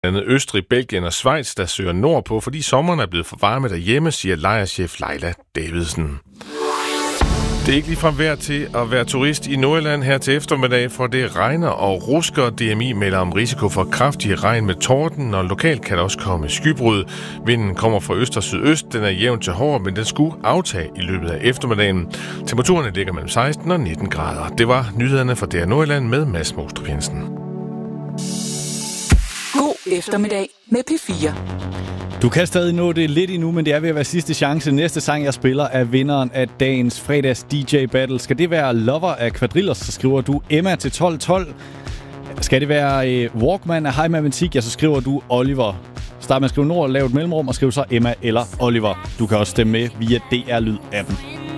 Østrig, Belgien og Schweiz, der søger nordpå, fordi sommeren er blevet for varme derhjemme, siger lejrchef Leila Davidsen. Det er ikke ligefrem værd til at være turist i Nordjylland her til eftermiddag, for det regner og rusker. DMI melder om risiko for kraftig regn med torden, og lokalt kan der også komme skybrud. Vinden kommer fra øst og sydøst. Den er jævn til hård, men den skulle aftage i løbet af eftermiddagen. Temperaturerne ligger mellem 16 og 19 grader. Det var nyhederne fra DR Nordjylland med Mads Mostrup Jensen. God eftermiddag med P4. Du kan stadig nå det lidt endnu, men det er ved at være sidste chance. Næste sang, jeg spiller, er vinderen af dagens fredags DJ Battle. Skal det være Lover af Quadrillos, så skriver du Emma til 1212. Skal det være Walkman af High Matematik, ja, så skriver du Oliver. Start med at skrive Nord, lav et mellemrum og skriv så Emma eller Oliver. Du kan også stemme med via DR Lyd-appen.